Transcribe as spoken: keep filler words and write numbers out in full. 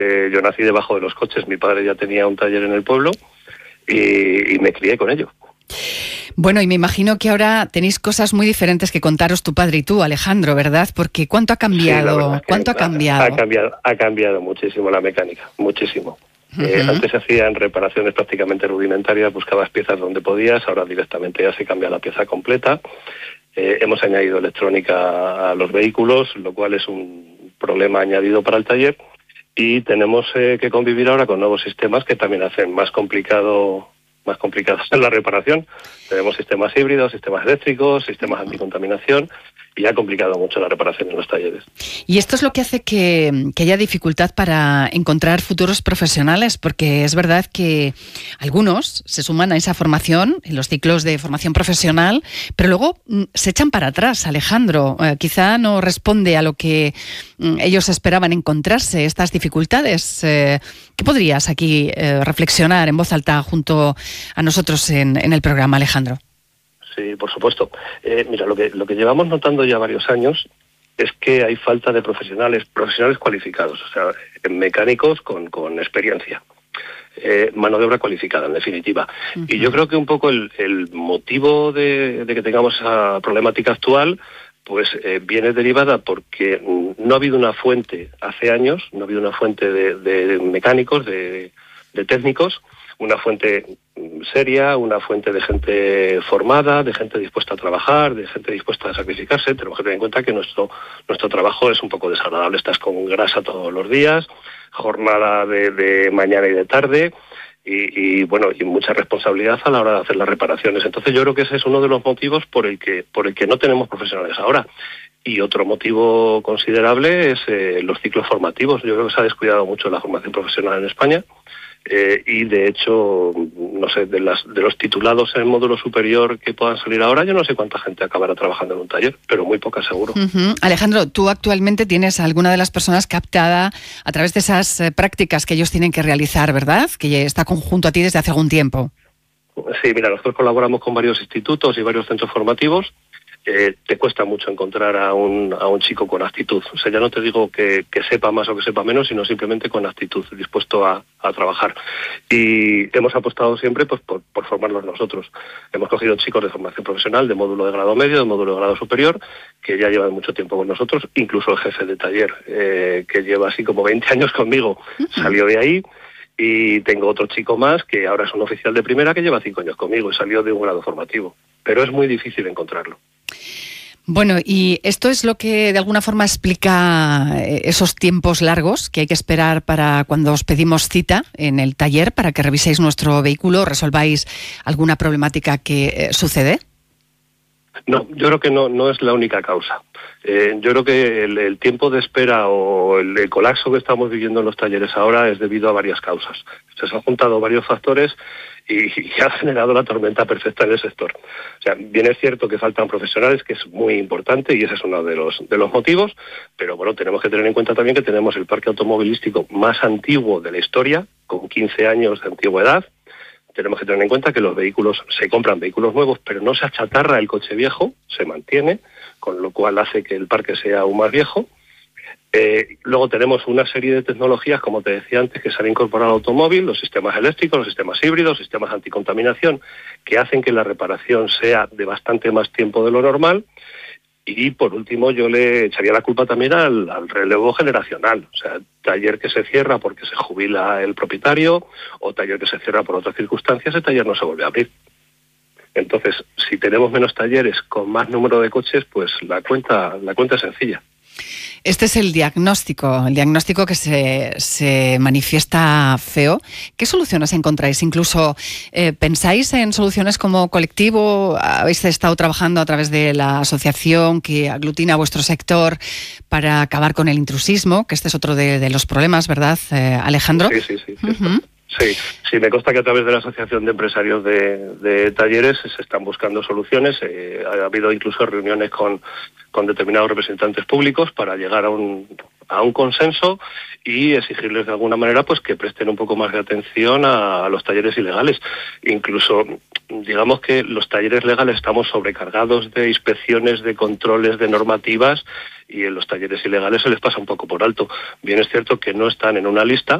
Eh, yo nací debajo de los coches, mi padre ya tenía un taller en el pueblo y, y me crié con ello. Bueno, y me imagino que ahora tenéis cosas muy diferentes que contaros tu padre y tú, Alejandro, ¿verdad? Porque ¿cuánto ha cambiado? Sí, es que ¿Cuánto ha cambiado? Ha cambiado, ha cambiado muchísimo la mecánica, muchísimo. Uh-huh. Eh, antes se hacían reparaciones prácticamente rudimentarias, buscabas piezas donde podías, ahora directamente ya se cambia la pieza completa. Eh, hemos añadido electrónica a los vehículos, lo cual es un problema añadido para el taller, y tenemos eh, que convivir ahora con nuevos sistemas que también hacen más complicado más complicados en la reparación. Tenemos sistemas híbridos, sistemas eléctricos, sistemas anticontaminación, y ha complicado mucho la reparación en los talleres. Y esto es lo que hace que, que haya dificultad para encontrar futuros profesionales, porque es verdad que algunos se suman a esa formación, en los ciclos de formación profesional, pero luego se echan para atrás, Alejandro. Eh, quizá no responde a lo que ellos esperaban encontrarse, estas dificultades. Eh, ¿Qué podrías aquí eh, reflexionar en voz alta junto a nosotros en, en el programa, Alejandro? Sí, por supuesto. Eh, mira, lo que lo que llevamos notando ya varios años es que hay falta de profesionales, profesionales cualificados, o sea, mecánicos con, con experiencia, eh, mano de obra cualificada, en definitiva. Uh-huh. Y yo creo que un poco el, el motivo de, de que tengamos esa problemática actual, pues eh, viene derivada porque no ha habido una fuente hace años, no ha habido una fuente de, de mecánicos, de, de técnicos, una fuente seria, una fuente de gente formada, de gente dispuesta a trabajar, de gente dispuesta a sacrificarse. Tenemos que tener en cuenta que nuestro nuestro trabajo es un poco desagradable. Estás con grasa todos los días, jornada de, de mañana y de tarde, y, y bueno, y mucha responsabilidad a la hora de hacer las reparaciones. Entonces yo creo que ese es uno de los motivos por el que por el que no tenemos profesionales ahora. Y otro motivo considerable es eh, los ciclos formativos. Yo creo que se ha descuidado mucho la formación profesional en España. Eh, y de hecho, no sé, de, las, de los titulados en el módulo superior que puedan salir ahora, yo no sé cuánta gente acabará trabajando en un taller, pero muy poca seguro. Uh-huh. Alejandro, tú actualmente tienes a alguna de las personas captada a través de esas eh, prácticas que ellos tienen que realizar, ¿verdad? Que está junto a ti desde hace algún tiempo. Sí, mira, nosotros colaboramos con varios institutos y varios centros formativos. Eh, te cuesta mucho encontrar a un a un chico con actitud. O sea, ya no te digo que, que sepa más o que sepa menos, sino simplemente con actitud, dispuesto a, a trabajar. Y hemos apostado siempre pues por, por formarlos nosotros. Hemos cogido chicos de formación profesional, de módulo de grado medio, de módulo de grado superior, que ya llevan mucho tiempo con nosotros, incluso el jefe de taller, eh, que lleva así como veinte años conmigo, salió de ahí. Y tengo otro chico más que ahora es un oficial de primera que lleva cinco años conmigo y salió de un grado formativo. Pero es muy difícil encontrarlo. Bueno, y esto es lo que de alguna forma explica esos tiempos largos que hay que esperar para cuando os pedimos cita en el taller para que reviséis nuestro vehículo, resolváis alguna problemática que eh, sucede. No, yo creo que no, no es la única causa. Eh, yo creo que el, el tiempo de espera o el, el colapso que estamos viviendo en los talleres ahora es debido a varias causas. Se han juntado varios factores y, y ha generado la tormenta perfecta en el sector. O sea, bien es cierto que faltan profesionales, que es muy importante y ese es uno de los de los motivos, pero bueno, tenemos que tener en cuenta también que tenemos el parque automovilístico más antiguo de la historia, con quince años de antigüedad. Tenemos que tener en cuenta que los vehículos, se compran vehículos nuevos, pero no se achatarra el coche viejo, se mantiene, con lo cual hace que el parque sea aún más viejo. Eh, luego tenemos una serie de tecnologías, como te decía antes, que se han incorporado al automóvil, los sistemas eléctricos, los sistemas híbridos, los sistemas anticontaminación, que hacen que la reparación sea de bastante más tiempo de lo normal. Y por último yo le echaría la culpa también al, al relevo generacional, o sea, taller que se cierra porque se jubila el propietario o taller que se cierra por otras circunstancias, ese taller no se vuelve a abrir. Entonces, si tenemos menos talleres con más número de coches, pues la cuenta, la cuenta es sencilla. Este es el diagnóstico, el diagnóstico que se, se manifiesta feo. ¿Qué soluciones encontráis? Incluso, eh, ¿pensáis en soluciones como colectivo? ¿Habéis estado trabajando a través de la asociación que aglutina a vuestro sector para acabar con el intrusismo? Que este es otro de, de los problemas, ¿verdad, eh, Alejandro? Sí, sí, sí. Uh-huh. Sí, sí, me consta que a través de la Asociación de Empresarios de, de Talleres se están buscando soluciones. Eh, ha habido incluso reuniones con, con determinados representantes públicos para llegar a un, a un consenso y exigirles de alguna manera pues que presten un poco más de atención a, a los talleres ilegales. Incluso, digamos que los talleres legales estamos sobrecargados de inspecciones, de controles, de normativas, y en los talleres ilegales se les pasa un poco por alto. Bien es cierto que no están en una lista,